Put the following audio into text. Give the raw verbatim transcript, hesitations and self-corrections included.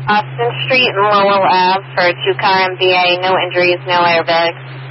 Austin Street and Lowell Ave for a two-car M V A, no injuries, no airbags.